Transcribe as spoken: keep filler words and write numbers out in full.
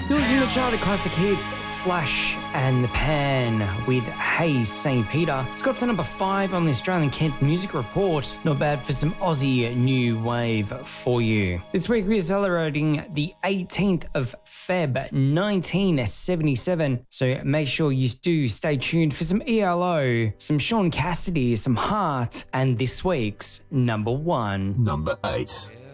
You're listening to Charlie Classic Hits, Flash and the Pan with Hey Saint Peter. Scott's at number five on the Australian Kent Music Report. Not bad for some Aussie new wave for you. This week we are celebrating the eighteenth of February nineteen seventy-seven, so make sure you do stay tuned for some E L O, some Sean Cassidy, some Heart, and this week's number one. Number eight.